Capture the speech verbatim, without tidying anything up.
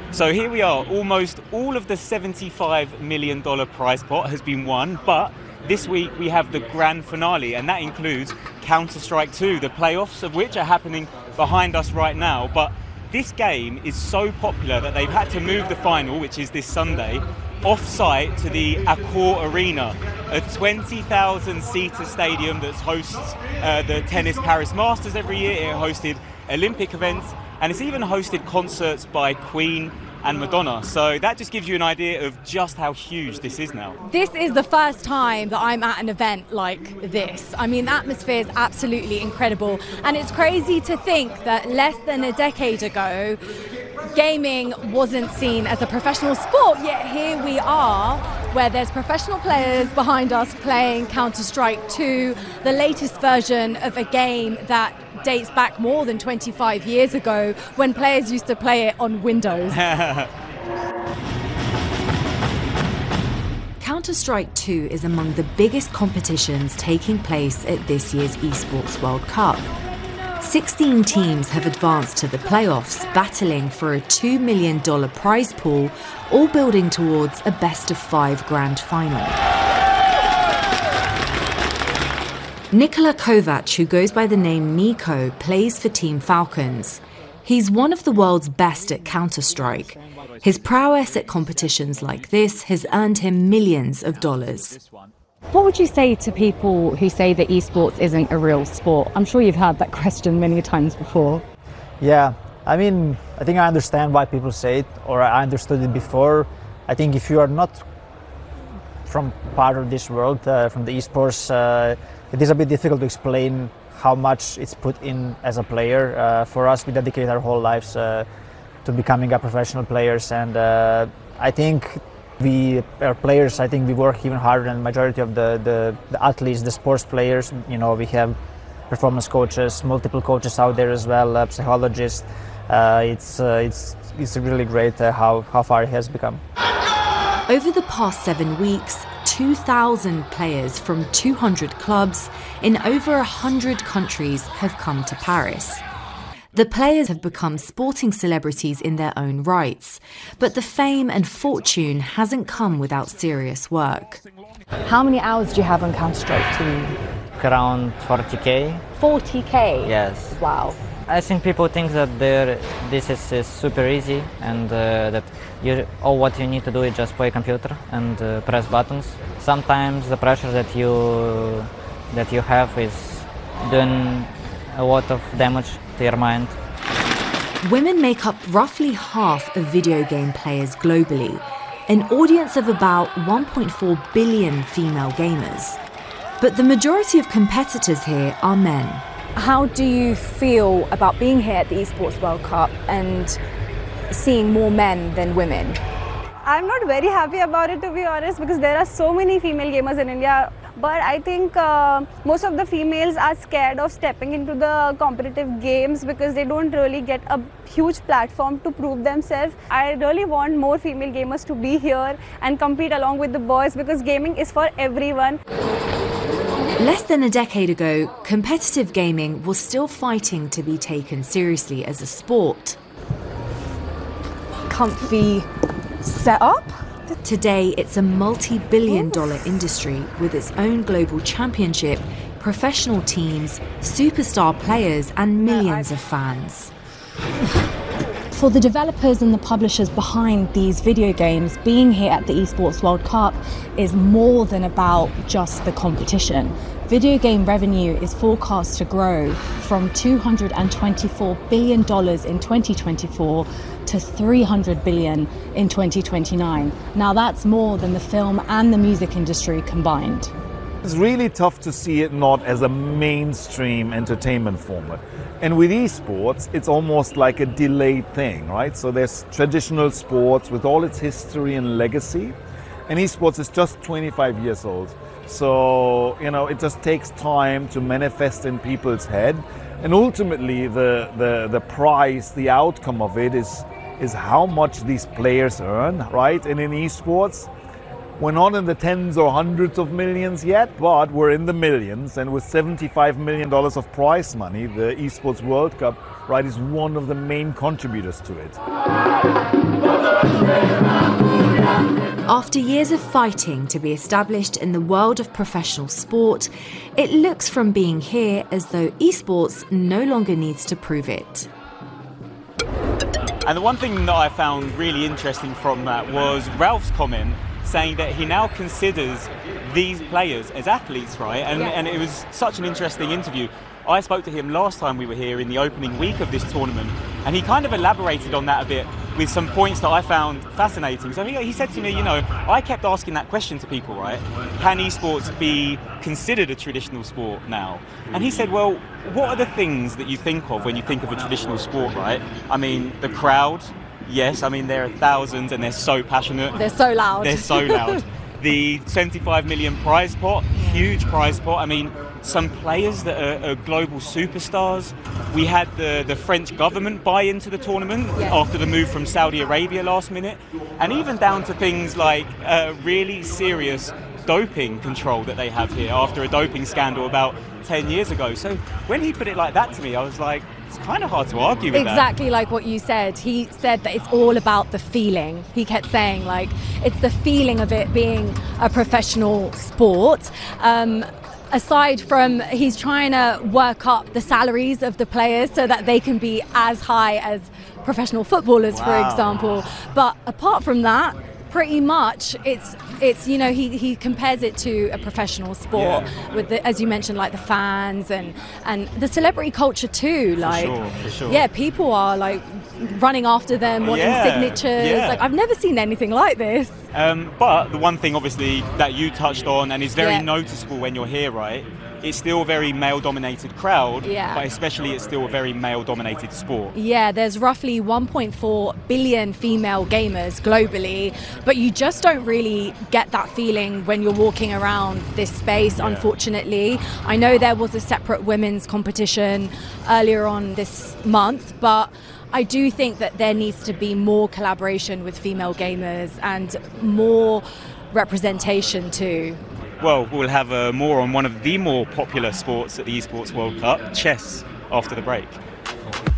So here we are, almost all of the seventy-five million dollars prize pot has been won, but this week we have the grand finale, and that includes Counter-Strike two, the playoffs of which are happening behind us right now. But this game is so popular that they've had to move the final, which is this Sunday, off-site to the Accor Arena, a twenty thousand seater stadium that hosts uh, the Tennis Paris Masters every year. It hosted Olympic events, and it's even hosted concerts by Queen and Madonna. So that just gives you an idea of just how huge this is now. This is the first time that I'm at an event like this. I mean, the atmosphere is absolutely incredible, and it's crazy to think that less than a decade ago, gaming wasn't seen as a professional sport, yet here we are, where there's professional players behind us playing Counter-Strike two, the latest version of a game that dates back more than twenty-five years ago, when players used to play it on Windows. Counter-Strike two is among the biggest competitions taking place at this year's Esports World Cup. sixteen teams have advanced to the playoffs, battling for a two million dollars prize pool, all building towards a best-of-five grand final. Nikola Kovac, who goes by the name Nico, plays for Team Falcons. He's one of the world's best at Counter-Strike. His prowess at competitions like this has earned him millions of dollars. What would you say to people who say that esports isn't a real sport? I'm sure you've heard that question many times before. Yeah, I mean, I think I understand why people say it, or I understood it before. I think if you are not from part of this world, uh, from the esports, uh, it is a bit difficult to explain how much it's put in as a player. Uh, for us, we dedicate our whole lives uh, to becoming a professional players, and uh, I think we are players. I think we work even harder than the majority of the, the, the athletes, the sports players. You know, we have performance coaches, multiple coaches out there as well, uh, psychologists. Uh, it's uh, it's it's really great uh, how how far it has become. Over the past seven weeks, two thousand players from two hundred clubs in over one hundred countries have come to Paris. The players have become sporting celebrities in their own rights, but the fame and fortune hasn't come without serious work. How many hours do you have on Counter-Strike two? Around forty K. forty K? Yes. Wow. I think people think that this is uh, super easy, and uh, that you, all what you need to do is just play computer and uh, press buttons. Sometimes the pressure that you that you have is doing a lot of damage to your mind. Women make up roughly half of video game players globally, an audience of about one point four billion female gamers. But the majority of competitors here are men. How do you feel about being here at the Esports World Cup and seeing more men than women? I'm not very happy about it, to be honest, because there are so many female gamers in India. But I think uh, most of the females are scared of stepping into the competitive games because they don't really get a huge platform to prove themselves. I really want more female gamers to be here and compete along with the boys, because gaming is for everyone. Less than a decade ago, competitive gaming was still fighting to be taken seriously as a sport. Comfy setup. Today, it's a multi-billion dollar industry with its own global championship, professional teams, superstar players, and millions of fans. For the developers and the publishers behind these video games, being here at the Esports World Cup is more than about just the competition. Video game revenue is forecast to grow from two hundred twenty-four billion dollars in twenty twenty-four to three hundred billion dollars in twenty twenty-nine. Now that's more than the film and the music industry combined. It's really tough to see it not as a mainstream entertainment format. And with esports, it's almost like a delayed thing, right? So there's traditional sports with all its history and legacy, and esports is just twenty-five years old. So, you know, it just takes time to manifest in people's head. And ultimately, the, the, the prize, the outcome of it is, is how much these players earn, right? And in esports, We're not in the tens or hundreds of millions yet, but we're in the millions. And with seventy-five million dollars of prize money, the Esports World Cup, right, is one of the main contributors to it. After years of fighting to be established in the world of professional sport, it looks from being here as though esports no longer needs to prove it. And the one thing that I found really interesting from that was Ralph's comment saying that he now considers these players as athletes, right? And, yes. and it was such an interesting interview. I spoke to him last time we were here in the opening week of this tournament, and he kind of elaborated on that a bit with some points that I found fascinating. So he, he said to me, you know, I kept asking that question to people, right? Can esports be considered a traditional sport now? And he said, well, what are the things that you think of when you think of a traditional sport, right? I mean, the crowd, yes, I mean, there are thousands and they're so passionate. They're so loud. They're so loud. The seventy-five million prize pot, huge prize pot. I mean, some players that are, are global superstars. We had the, the French government buy into the tournament yes. after the move from Saudi Arabia last minute. And even down to things like uh, really serious doping control that they have here after a doping scandal about ten years ago. So when he put it like that to me, I was like, it's kind of hard to argue with exactly that. Like what you said. He said that it's all about the feeling. He kept saying, like, it's the feeling of it being a professional sport. Um, aside from, he's trying to work up the salaries of the players so that they can be as high as professional footballers, wow. for example. But apart from that, pretty much it's it's you know he he compares it to a professional sport yeah. with the, as you mentioned, like the fans and and the celebrity culture too, like for sure, for sure. yeah, people are like running after them, wanting yeah. signatures. Yeah. Like, I've never seen anything like this. Um, but the one thing obviously that you touched on and is very Yeah. noticeable when you're here, right? It's still a very male-dominated crowd, Yeah. but especially it's still a very male-dominated sport. Yeah, there's roughly one point four billion female gamers globally, but you just don't really get that feeling when you're walking around this space, Yeah. unfortunately. I know there was a separate women's competition earlier on this month, but I do think that there needs to be more collaboration with female gamers and more representation too. Well, we'll have uh, more on one of the more popular sports at the Esports World Cup, chess, after the break.